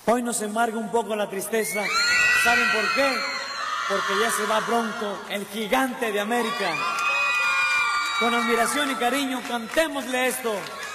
Hoy nos embarga un poco la tristeza. ¿Saben por qué? Porque ya se va pronto el gigante de América. Con admiración y cariño, cantémosle esto.